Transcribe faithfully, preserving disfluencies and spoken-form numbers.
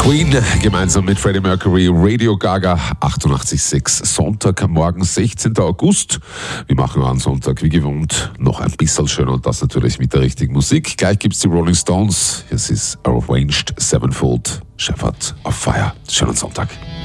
Queen gemeinsam mit Freddie Mercury, Radio Gaga, achtundachtzig Komma sechs, Sonntagmorgen, sechzehnten August. Wir machen an Sonntag wie gewohnt noch ein bisschen schöner und das natürlich mit der richtigen Musik. Gleich gibt's die Rolling Stones. Hier ist Arranged Sevenfold, Shepherd of Fire. Schönen Sonntag.